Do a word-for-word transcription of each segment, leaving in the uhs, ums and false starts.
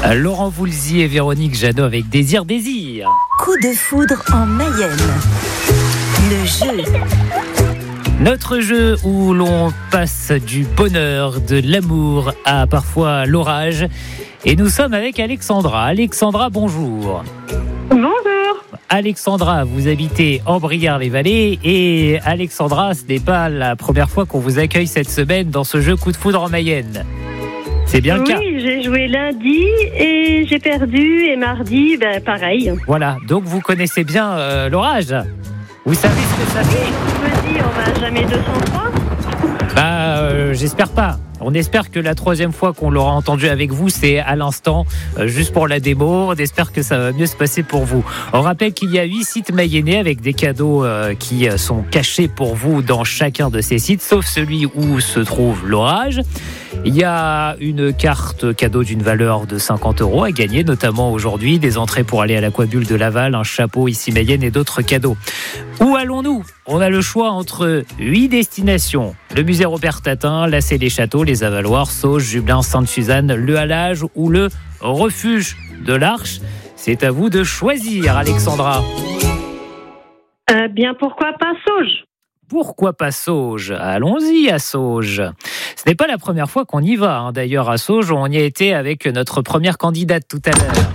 Laurent Voulzy et Véronique Jeannot avec Désir, Désir. Coup de foudre en Mayenne. Le jeu. Notre jeu où l'on passe du bonheur, de l'amour à parfois l'orage. Et nous sommes avec Alexandra. Alexandra, bonjour. Bonjour. Alexandra, vous habitez en Briare-les-Vallées. Et Alexandra, ce n'est pas la première fois qu'on vous accueille cette semaine dans ce jeu Coup de foudre en Mayenne. C'est bien le oui, cas. Oui, j'ai joué lundi et j'ai perdu. Et mardi, ben, pareil. Voilà, donc vous connaissez bien euh, l'orage. Vous savez ce que ça fait. Je me dis, on va jamais deux cent trois. Bah, euh, j'espère pas. On espère que la troisième fois qu'on l'aura entendu avec vous, c'est à l'instant, euh, juste pour la démo. On espère que ça va mieux se passer pour vous. On rappelle qu'il y a huit sites mayennais avec des cadeaux euh, qui sont cachés pour vous dans chacun de ces sites, sauf celui où se trouve l'orage. Il y a une carte cadeau d'une valeur de cinquante euros à gagner, notamment aujourd'hui, des entrées pour aller à l'Aquabulle de Laval, un chapeau ici Mayenne et d'autres cadeaux. Où allons-nous ? On a le choix entre huit destinations. Le musée Robert Tatin, la Cé les Châteaux, les Avaloirs, Sauges, Jubelin, Sainte-Suzanne, le Halage ou le refuge de l'Arche. C'est à vous de choisir, Alexandra. Euh, bien, pourquoi pas Sauges ? Pourquoi pas Sauges ? Allons-y à Sauges. Ce n'est pas la première fois qu'on y va. Hein. D'ailleurs, à Sauges, on y a été avec notre première candidate tout à l'heure.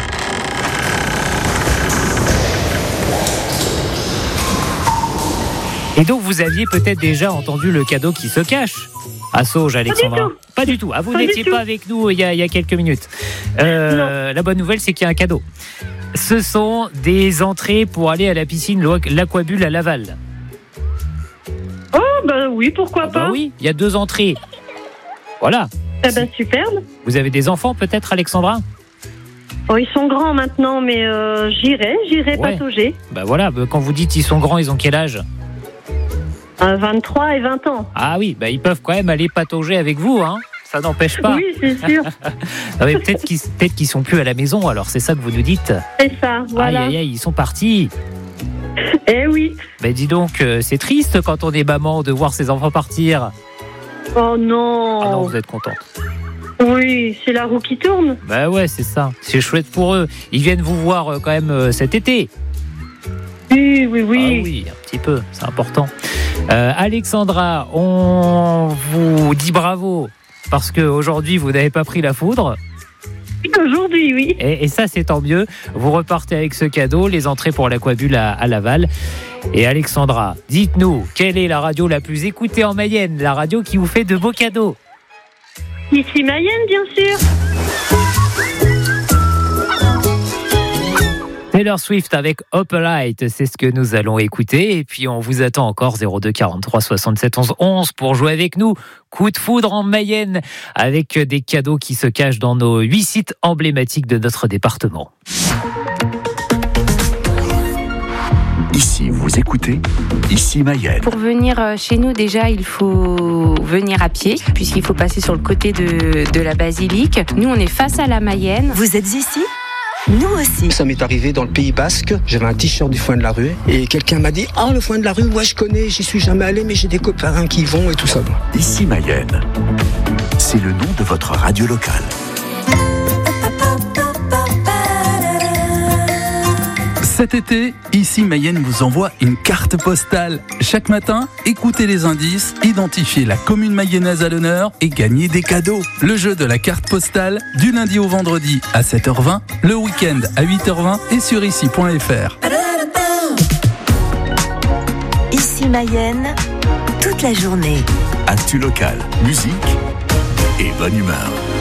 Et donc, vous aviez peut-être déjà entendu le cadeau qui se cache à Sauges, Alexandra. Pas du tout. Pas du tout. Ah, vous pas n'étiez pas avec nous il y a, il y a quelques minutes. Euh, la bonne nouvelle, c'est qu'il y a un cadeau. Ce sont des entrées pour aller à la piscine l'Aquabulle à Laval. Oh, ben oui, pourquoi Ah pas. bah oui, il y a deux entrées. Voilà. Eh ben, superbe. Vous avez des enfants peut-être, Alexandra ? Oh, ils sont grands maintenant, mais euh, j'irai, j'irai Ouais. patauger. Bah voilà, bah quand vous dites ils sont grands, ils ont quel âge ? Euh, vingt-trois et vingt ans. Ah oui, bah ils peuvent quand même aller patauger avec vous, hein. Ça n'empêche pas. Oui, c'est sûr. Non, mais peut-être qu'ils peut-être qu'ils sont plus à la maison, alors c'est ça que vous nous dites. C'est ça, voilà. Aïe aïe aïe, ils sont partis. Eh oui. Bah dis donc, euh, c'est triste quand on est maman de voir ses enfants partir. Oh non. Ah non, vous êtes contente. Oui, c'est la roue qui tourne. Bah ouais, c'est ça. C'est chouette pour eux. Ils viennent vous voir euh, quand même euh, cet été. Oui, oui, oui. Ah oui, un petit peu, c'est important. Euh, Alexandra, on vous dit bravo parce qu'aujourd'hui, vous n'avez pas pris la foudre. Aujourd'hui, oui. Et, et ça, c'est tant mieux. Vous repartez avec ce cadeau, les entrées pour l'Aquabulle à, à Laval. Et Alexandra, dites-nous, quelle est la radio la plus écoutée en Mayenne, la radio qui vous fait de beaux cadeaux ? Ici Mayenne, bien sûr. Taylor Swift avec Upper Light, c'est ce que nous allons écouter. Et puis, on vous attend encore zéro deux quarante-trois soixante-sept onze onze pour jouer avec nous. Coup de foudre en Mayenne avec des cadeaux qui se cachent dans nos huit sites emblématiques de notre département. Ici, vous écoutez Ici Mayenne. Pour venir chez nous, déjà, il faut venir à pied, puisqu'il faut passer sur le côté de, de la basilique. Nous, on est face à la Mayenne. Vous êtes ici ? Nous aussi. Ça m'est arrivé dans le Pays Basque, j'avais un t-shirt du Foin de la Rue et quelqu'un m'a dit « Ah, le Foin de la Rue, ouais, je connais, j'y suis jamais allé, mais j'ai des copains qui y vont et tout ça. » Ici Mayenne, c'est le nom de votre radio locale. Cet été, Ici Mayenne vous envoie une carte postale. Chaque matin, écoutez les indices, identifiez la commune mayonnaise à l'honneur et gagnez des cadeaux. Le jeu de la carte postale, du lundi au vendredi à sept heures vingt, le week-end à huit heures vingt et sur ici point f r. Ici Mayenne, toute la journée. Actu locale, musique et bonne humeur.